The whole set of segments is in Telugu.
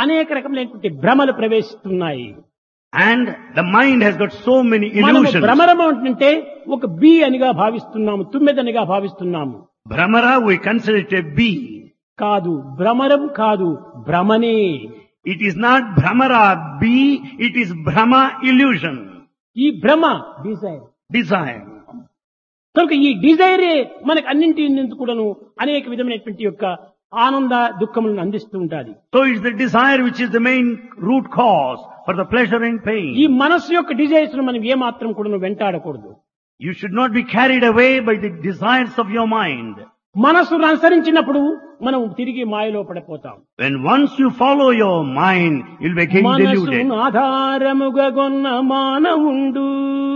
అనేక రకములైనటువంటి భ్రమలు ప్రవేశిస్తున్నాయి. And the mind has got so many మనము illusions. భ్రమరము అంటే ఒక బీ అనిగా భావిస్తున్నాము, తుమ్మెదనిగా భావిస్తున్నాము. Brahmara, we consider it a bee. కాదు, భ్రమరం కాదు, భ్రమనే. It is not Brahmara, bee, it is Brahma illusion. ఈ భ్రమ డిజైర్. Desire. కనుక ఈ డిజైరే మనకు అన్నింటి కూడాను అనేక విధమైనటువంటి యొక్క ఆనంద దుఃఖములను అందిస్తూ ఉంటాది. So it's the desire which is the main root cause for the pleasure and ఈ pain. మనస్సు యొక్క డిజైర్స్ మనం ఏమాత్రం కూడాను వెంటాడకూడదు. You should not be carried away by the desires of your mind. మనస్సును అనుసరించినప్పుడు మనం తిరిగి మాయలో పడిపోతాం. When once you follow your mind, you'll be again deluded. మనస్సును ఆధారముగా గొన్న మానవుండు,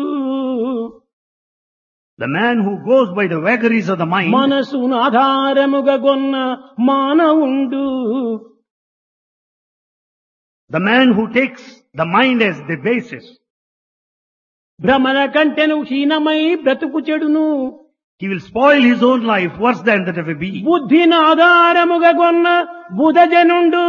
The man who goes by the vagaries of the mind, మనస్సును ఆధారముగా గొన్న మానవుండు, the man who takes the mind as the basis, భ్రమణ కంటెను హీనమై బ్రతుకు చెడును, he will spoil his own life worse than that of a bee. బుద్ధిని ఆధారముగా గొన్న బుధజనుండు,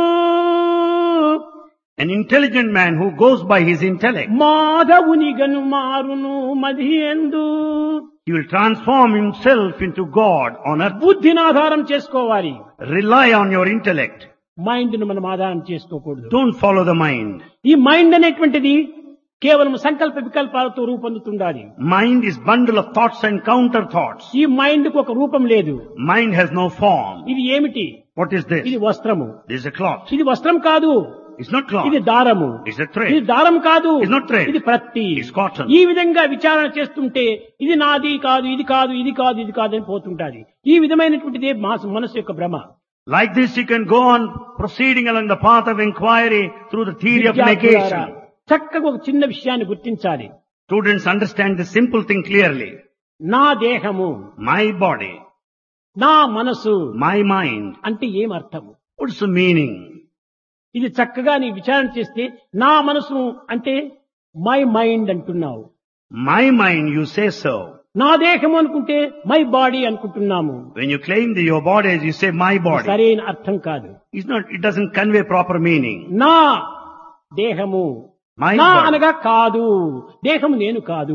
An intelligent man who goes by his intellect, మాధవునిగను మారును మదియందు. he will transform himself into God on earth. బుద్ధిని ఆధారం చేసుకోవాలి, Rely on your intellect. Mind ను మనం ఆధారం చేసుకోకూడదు. Don't follow the mind. ఈ మైండ్ అనేటువంటిది కేవలం సంకల్ప వికల్పాలతో రూపొందుతుండాలి. Mind is bundle of thoughts and counter thoughts. ఈ మైండ్ కు ఒక రూపం లేదు. Mind has no form. ఇది ఏమిటి? What is this? ఇది వస్త్రము. This is a cloth. ఇది వస్త్రం కాదు, It's not cloth. ఇది దారము. It's a thread. ఇది దారం కాదు, It's not thread. ఇది ప్రత్తి. It's cotton. ఈ విధంగా విచారణ చేస్తుంటే ఇది నాది కాదు, ఇది కాదు, ఇది కాదు, ఇది కాదు అని పోతుంటాది. ఈ విధమైనటువంటిదే మనసు యొక్క భ్రమ. Like this you can go on proceeding along the path of inquiry through the theory of విద్యార్థులారా, negation. చక్కగా ఒక చిన్న విషయాన్ని గుర్తించాలి. Students understand this simple thing clearly. నా దేహము, My body, నా మనసు my mind. అంటే ఏం అర్థము? What's the meaning? ఇది చక్కగా నీ విచారణ చేస్తే నా మనసు అంటే మై మైండ్ అంటున్నావు. My mind, you say so. నా దేహము అనుకుంటే మై బాడీ అనుకుంటున్నాము. When you claim that your body is, you say my body. సరైన అర్థం కాదు. It doesn't convey proper meaning. నా దేహము, My నా body. అనగా కాదు, దేహము నేను కాదు.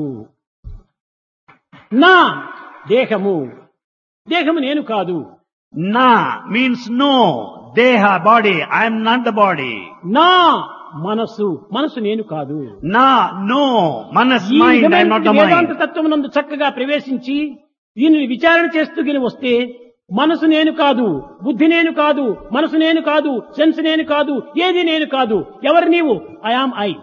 నా దేహము, దేహము నేను కాదు. Na means no. Deha, body. I am not the body. నా మనసు, మనసు నేను కాదు. Na, no. Manas, ఈ mind. I am not the Vedanta mind. తత్వమునందు చక్కగా ప్రవేశించి దీనిని విచారణ చేస్తూ గిని వస్తే మనసు నేను కాదు, బుద్ధి నేను కాదు, మనసు నేను కాదు, సెన్స్ నేను కాదు, ఏది నేను కాదు. ఎవరు నీవు? I am I.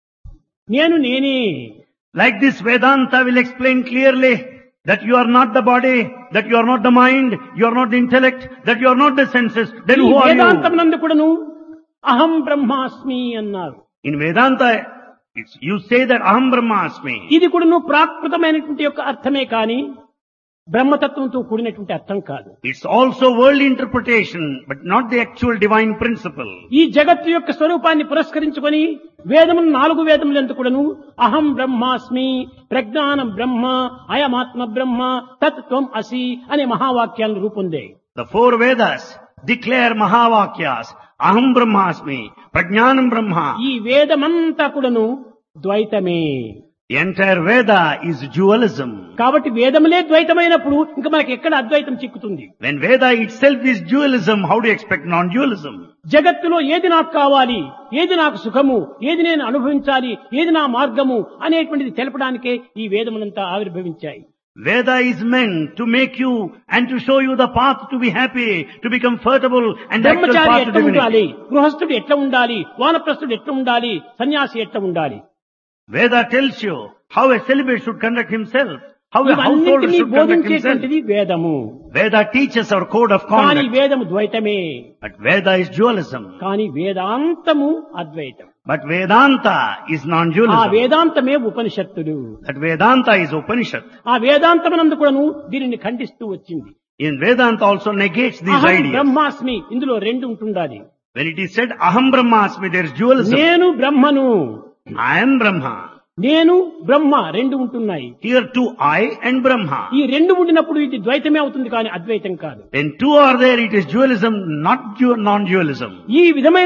నేను నేనే. Like this, Vedanta will explain clearly that you are not the body, that you are not the mind, you are not the intellect, that you are not the senses. Then ఈ who are వేదాంతం you? నందు కూడాను అహం బ్రహ్మాస్మి అన్నారు. In Vedanta, you say that Aham Brahmasmi. ఇది కూడాను ప్రాకృతమైనటువంటి యొక్క అర్థమే కానీ బ్రహ్మతత్వంతో కూడినటువంటి అర్థం కాదు. It's also worldly interpretation, but not the actual divine principle. ఈ జగత్తు యొక్క స్వరూపాన్ని పురస్కరించుకొని వేదములు 4 వేదములు ఎంత కూడాను అహం బ్రహ్మాస్మి, ప్రజ్ఞానం బ్రహ్మ, అయమాత్మ బ్రహ్మ, తత్వం అసి అనే మహావాక్యాలను రూపొందాయి. The 4 Vedas declare Mahavakyas, Aham Brahmasmi, Prajnanam Brahma. ఈ వేదమంతా కూడాను ద్వైతమే. The entire Veda is dualism. కాబట్టి వేదములే ద్వైతమైనప్పుడు ఇంకా మనకి ఎక్కడ అద్వైతం చిక్కుతుంది? When Veda itself is dualism, how do you expect non-dualism? జగత్తులో ఏది నాకు కావాలి, ఏది నాకు సుఖము, ఏది నేను అనుభవించాలి, ఏది నా మార్గము అనేటువంటిది తెలపడానికే ఈ వేదములంతా ఆవిర్భవించాయి. Veda is meant to make you and to show you the path to be happy, to be comfortable and the actual Brahmachari path to ఎట్లా ఉండాలి, divinity. గృహస్థుడు ఎట్లా ఉండాలి, వానప్రస్థుడు ఎట్లా ఉండాలి, సన్యాసి ఎట్లా ఉండాలి. Veda tells you how a celibate should conduct himself, how a householder ఇవన్నింటినీ should conduct himself. బోధించేటువంటిది వేదము. Veda teaches our code of కానీ conduct. వేదము ద్వైతమే, But Veda is dualism. కానీ వేదాంతము అద్వైతం. But Vedanta is ఆ non-dualism. వేదాంతమే ఉపనిషత్తులు. That Vedanta is Upanishad. ఆ వేదాంతమునందు కూడాను దీనిని ఖండిస్తూ వచ్చింది. In Vedanta also negates these అహం ideas. బ్రహ్మాస్మి, ఇందులో 2 ఉంటుండాలి. When it is said Aham Brahmasmi, there is dualism. నేను బ్రహ్మను, I am Brahma. నేను బ్రహ్మ 2 ఉంటున్నాయి. Here too I and Brahma. ఈ 2 ఉండినప్పుడు ఇది ద్వైతమే అవుతుంది కానీ అద్వైతం కాదు. When 2 are there, it is dualism, not non-dualism. ఈ విధమైనటువంటి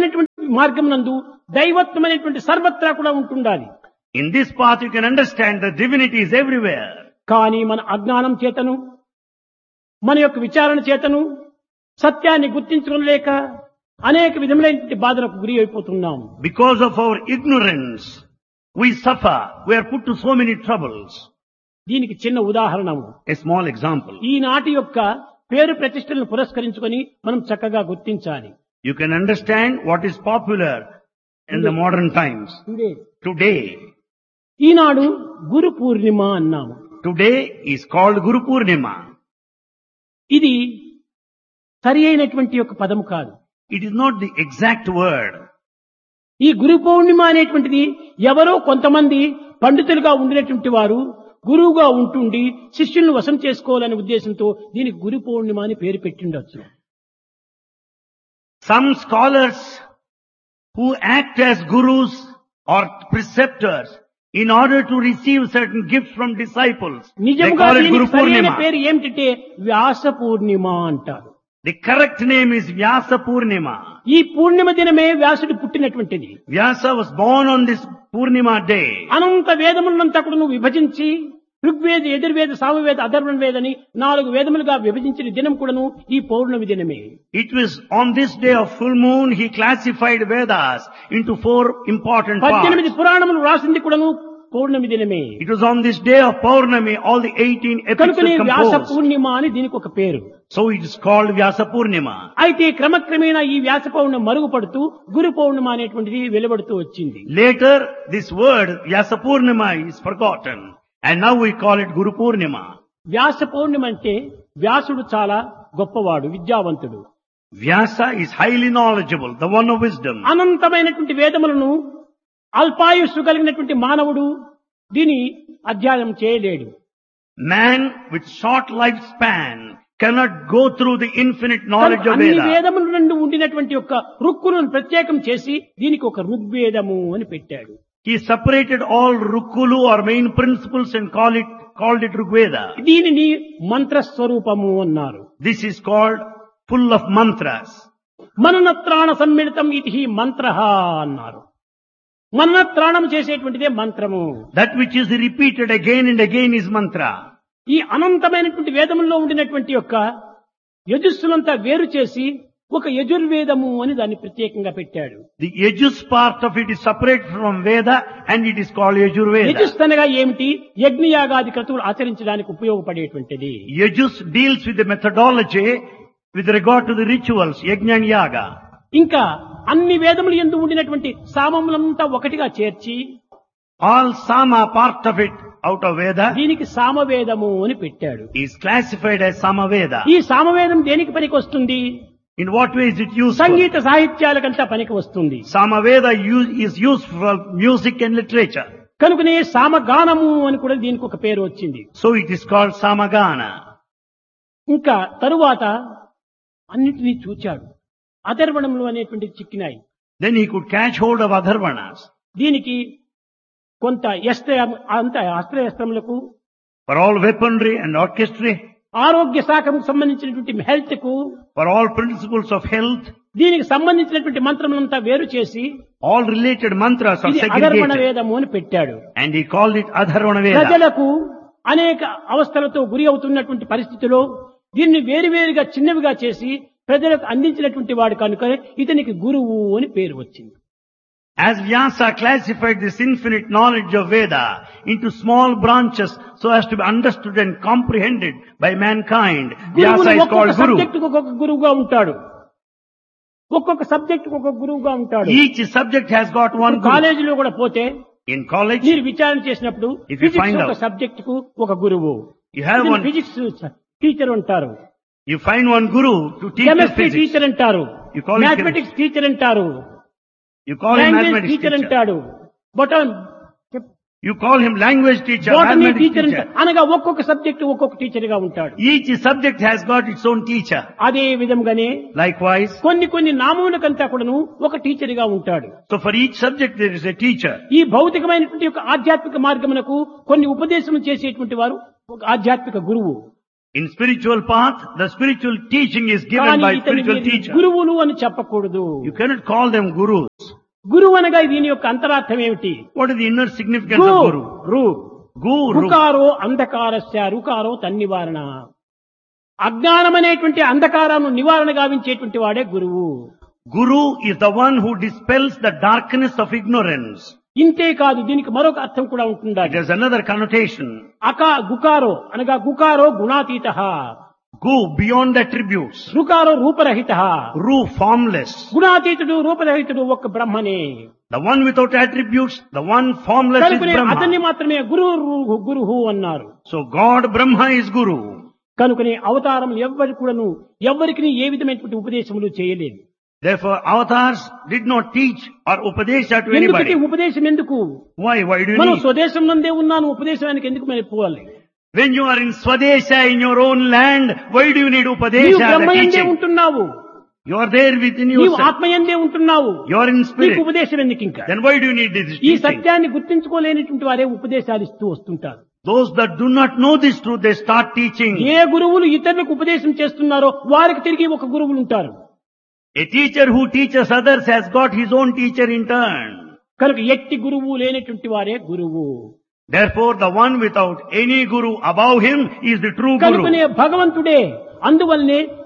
మార్గం నందు దైవత్వమైనటువంటి సర్వత్రా కూడా ఉంటుండాలి. In this path you can understand the divinity is everywhere. కానీ మన అజ్ఞానం చేతను మన యొక్క విచారణ చేతను సత్యాన్ని గుర్తించుకోలేక అనేక విధములైనటువంటి బాధలకు గురి అయిపోతున్నాం. Because of our ignorance, we suffer. We are put to so many troubles. దీనికి చిన్న ఉదాహరణ, A small example. ఈనాటి యొక్క పేరు ప్రతిష్టలను పురస్కరించుకొని మనం చక్కగా గుర్తించాలి. You can understand what is popular in the modern times. Today, ఈనాడు గురు పూర్ణిమ అన్నాము. today is called Guru Purnima. ఇది సరి అయినటువంటి యొక్క పదము కాదు. It is not the exact word. ఈ గురు పౌర్ణిమ అనేటువంటిది ఎవరో కొంతమంది పండితులుగా ఉండినటువంటి వారు గురువుగా ఉంటుండి శిష్యులను వశం చేసుకోవాలనే ఉద్దేశంతో దీనికి గురు పౌర్ణిమ అని పేరు పెట్టిండొచ్చు. Some scholars who act as gurus or preceptors in order to receive certain gifts from disciples, they నిజంగా call it Guru దీనికి సరైన Purnima. పేరు ఏమిటంటే వ్యాస పూర్ణిమ అంటారు. The correct name is Vyasa Purnima. ఈ పూర్ణిమ దినమే వ్యాసుడు పుట్టినటువంటిది. Vyasa was born on this Purnima day. అనంత వేదములంతా కూడా నువ్వు విభజించి ఋగ్వేద, యజుర్వేద, సామవేద, అథర్వణ వేదని 4 వేదములుగా విభజించిన దినం కూడాను ఈ పౌర్ణమి దినమే. It was on this day of full moon he classified Vedas into 4 important 18 parts. పురాణములు రాసింది కూడాను పౌర్ణమి దినమే. It was on this day of Purnami all the 18 epics కనుకనే were వ్యాస composed. పూర్ణిమ అని దీనికి ఒక పేరు. So it is called Vyasa Purnima. అయితే క్రమక్రమేణా ఈ వ్యాస పౌర్ణమి మరుగుపడుతూ గురు పౌర్ణిమ అనేటువంటిది వెలువడుతూ వచ్చింది. Later this word Vyasa Purnima is forgotten and now we call it Guru Purnima. వ్యాస పౌర్ణిమ అంటే వ్యాసుడు చాలా గొప్పవాడు, విద్యావంతుడు. Vyasa is highly knowledgeable, the one of wisdom. అనంతమైనటువంటి వేదములను అల్పాయుస్సు కలిగినటువంటి మానవుడు దీని అధ్యయనం చేయలేడు. Man with short lifespan cannot go through the infinite knowledge of అన్ని Veda. వేదముల నుండి ఉండినటువంటి యొక్క రుక్కులను ప్రత్యేకం చేసి దీనికి ఒక ఋగ్వేదము అని పెట్టాడు. He separated all Rukkulu or main principles and called it Rigveda. దీనిని మంత్రస్వరూపము అన్నారు. This is called full of mantras. మననత్రాణ సమ్మిళితం ఇది మంత్రః అన్నారు. మననత్రాణం చేసేటువంటిదే మంత్రము. That which is repeated again and again is mantra. ఈ అనంతమైనటువంటి వేదముల్లో ఉండినటువంటి యొక్క యజుస్సులంతా వేరు చేసి ఒక యజుర్వేదము అని దాన్ని ప్రత్యేకంగా పెట్టాడు. The Yajus part of it is separate from Veda and it is called Yajurveda. Yajus అనగా ఏమిటి? యజ్ఞయాగాది క్రతువులు ఆచరించడానికి ఉపయోగపడేటువంటిది. Yajus deals with the methodology with regard to the rituals, Yajna and Yaga. ఇంకా అన్ని వేదములు యందు ఉండినటువంటి సామములంతా ఒకటిగా చేర్చి All Sama part of it out of Veda దీనికి సామవేదము అని పెట్టాడు. is classified as Samaveda. ఈ సామవేదం దేనికి పనికి వస్తుంది? In what way is it useful? సంగీత సాహిత్యాలకంతా పనికి వస్తుంది. Samaveda is used for music and literature. కనుకనే సామగానము అని కూడా దీనికి ఒక పేరు వచ్చింది. So it is called Samagana. ఇంకా తరువాత అన్నిటినీ చూచాడు. అథర్వణములు అనేటువంటివి చిక్కినాయి. Then he could catch hold of Atharvanas. దీనికి కొంత అస్త్రశస్త్రములకు, For all weaponry and orchestry, ఆరోగ్య శాఖకు సంబంధించినటువంటి హెల్త్ కు, for all principles of health, దీనికి సంబంధించినటువంటి మంత్రములంతా వేరు చేసి all related mantras are ఇది అధర్వణ segregated. వేదము అని పెట్టాడు. And he called it Atharvana Veda. ప్రజలకు అనేక అవస్థలతో గురి అవుతున్నటువంటి పరిస్థితిలో దీన్ని వేరువేరుగా చిన్నవిగా చేసి ప్రజలకు అందించినటువంటి వాడు కనుక ఇతనికి గురువు అని పేరు వచ్చింది. As Vyasa classified this infinite knowledge of Veda into small branches so as to be understood and comprehended by mankind, Vyasa is ఒక్కొక్క called Guru. సబ్జెక్టుకు ఒక్కొక్క గురువుగా ఉంటాడు. ఒక్కొక్క సబ్జెక్టుకు ఒక్కొక్క గురువుగా ఉంటాడు. Each subject has got one Guru. కాలేజీలో కూడా పోతే In college, మీరు విచారణ చేసినప్పుడు If you ఫిజిక్స్ find ఒక out. సబ్జెక్టుకు ఒక గురువు, you have one, physics teacher అంటారు, you find one Guru to teach you chemistry physics. Teacher అంటారు, You call him mathematics teacher అంటారు, You call him language mathematics teacher teacher. అంటాడు, You call him language teacher, botany mathematics teacher teacher. అనగా ఒక్కొక్క సబ్జెక్ట్ ఒక్కొక్క టీచర్ గా ఉంటాడు. Each subject has got its own teacher. అదే విధంగానే Likewise, కొన్ని నామములకంతా కూడాను ఒక టీచర్ గా ఉంటాడు. so for each subject there is a teacher. ఈ భౌతికమైనటువంటి ఒక ఆధ్యాత్మిక మార్గమునకు కొన్ని ఉపదేశం చేసేటువంటి వారు ఒక ఆధ్యాత్మిక గురువు. In spiritual path, the spiritual teaching is given కానీ by ఇతని spiritual teacher. గురువులు అని చెప్పకూడదు. You cannot call them gurus. గురువు అనగా దీని యొక్క అంతరార్థం ఏమిటి? What is the inner significance of guru? Guru. రుకారో అంధకారస్య రుకారో తన్నివారణ. అజ్ఞానం అనేటువంటి అంధకారాన్ని నివారణ గావించేటువంటి వాడే గురువు. Guru is the one who dispels the darkness of ignorance. ఇంతే కాదు, దీనికి మరొక అర్థం కూడా It ఉంటుండాలి. has another connotation. గుకారో అనగా గుకారో గుణాతీత, Gu, beyond attributes. రుకారో రూపరహిత, Ru, formless. గుణాతీతుడు రూపరహితుడు ఒక్క బ్రహ్మనే. The one without attributes, the one formless is కనుకనే అతన్ని Brahma. మాత్రమే గురువు అన్నారు. So God, Brahma is Guru. కనుకనే అవతారం ఎవ్వరికి ఏ విధమైనటువంటి ఉపదేశములు చేయలేదు. Therefore, avatars did not teach or upadesha to ఎందుకంటే anybody. ఉపదేశం ఎందుకు? Why do you మనం need? స్వదేశం నందే ఉన్నాను, ఉపదేశానికి ఎందుకు మనం పోవాలి? When you are in Swadesha, in your own land, why do you need నీవు upadesha, the బ్రహ్మయందే teaching? ఉంటున్నావు, You are there within నీవు yourself. ఆత్మయందే ఉంటున్నావు, You are in నీకు spirit. ఉపదేశం ఎందుకు ఇంకా? Then why do you need this ఈ teaching? సత్యాన్ని గుర్తించుకోలేనిటువంటి వారే ఉపదేశాలు ఇస్తూ వస్తుంటారు. Those that do not know this truth, they start teaching. ఏ గురువులు ఇతరులకు ఉపదేశం చేస్తున్నారో వారికి తిరిగి ఒక గురువులు ఉంటారు. A teacher who teaches others has got his own teacher in turn. కనుక ఎట్టి గురువు లేనటువంటి వారే గురువు. Therefore, the one without any guru above him is the true guru. కనుకనే భగవంతుడే అందువల్లనే